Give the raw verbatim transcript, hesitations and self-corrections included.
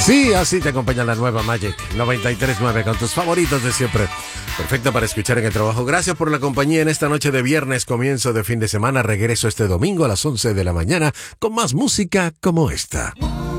Sí, así te acompaña la nueva Magic noventa y tres punto nueve con tus favoritos de siempre. Perfecto para escuchar en el trabajo. Gracias por la compañía en esta noche de viernes, comienzo de fin de semana. Regreso este domingo a las once de la mañana con más música como esta.